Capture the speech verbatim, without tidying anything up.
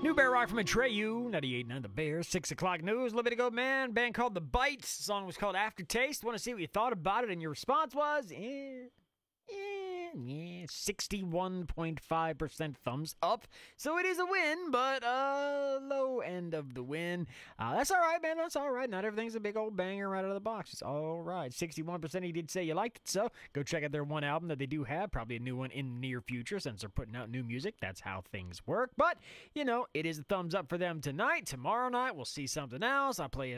New Bear Rock from Atreyu, ninety-eight point nine The Bear, six o'clock news. A little bit ago, man, band called The Bites. The song was called Aftertaste. Want to see what you thought about it, and your response was, eh, eh, yeah, sixty-one point five percent thumbs up. So it is a win, but uh, low end of the win. Uh, that's all right, man. That's all right. Not everything's a big old banger right out of the box. It's all right. sixty-one percent of you did say you liked it, so go check out their one album that they do have. Probably a new one in the near future since they're putting out new music. That's how things work. But, you know, it is a thumbs up for them tonight. Tomorrow night, we'll see something else. I'll play a